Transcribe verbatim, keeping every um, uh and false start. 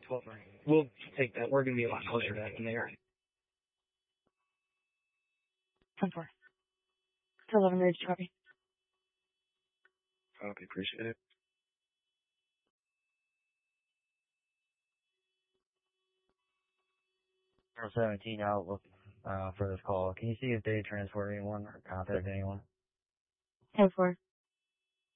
twelve nine. We'll take that. We're going to be a lot closer to that than they are. ten four. To eleven ready to copy. Copy. Appreciate it. seventeen outlook uh, for this call. Can you see if they transport anyone or contact anyone? ten four.